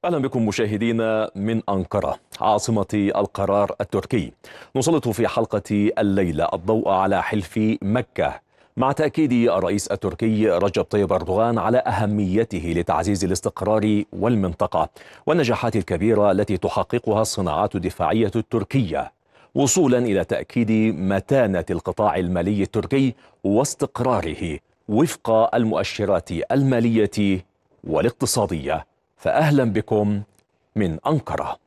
أهلا بكم مشاهدينا من أنقرة عاصمة القرار التركي. نسلط في حلقة الليلة الضوء على حلف مكة، مع تأكيد الرئيس التركي رجب طيب أردوغان على أهميته لتعزيز الاستقرار والمنطقة والنجاحات الكبيرة التي تحققها الصناعات الدفاعية التركية، وصولا إلى تأكيد متانة القطاع المالي التركي واستقراره وفق المؤشرات المالية والاقتصادية. فأهلا بكم من أنقرة.